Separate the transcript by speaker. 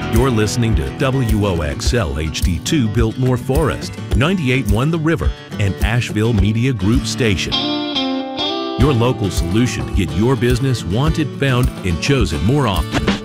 Speaker 1: You're listening to WOXL HD2 Biltmore Forest, 98.1 The River, and Asheville Media Group Station. Your local solution to get your business wanted, found, and chosen more often.